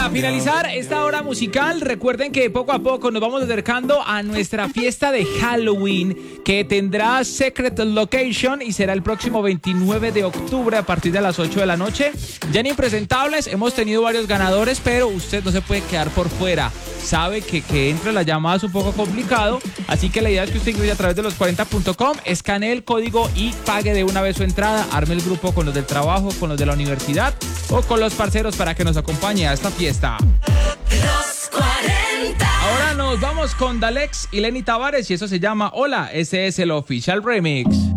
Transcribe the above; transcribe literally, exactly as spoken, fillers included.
para finalizar esta hora musical, recuerden que poco a poco nos vamos acercando a nuestra fiesta de Halloween, que tendrá Secret Location y será el próximo veintinueve de octubre a partir de las ocho de la noche. Ya en Impresentables hemos tenido varios ganadores, pero usted no se puede quedar por fuera. Sabe que que entre la llamada es un poco complicado, así que la idea es que usted ingrese a través de los cuarenta punto com, escanee el código y pague de una vez su entrada, arme el grupo con los del trabajo, con los de la universidad o con los parceros para que nos acompañe a esta fiesta. Los cuarenta. Ahora nos vamos con Dalex y Lenny Tavares y eso se llama Hola, ese es el Official Remix.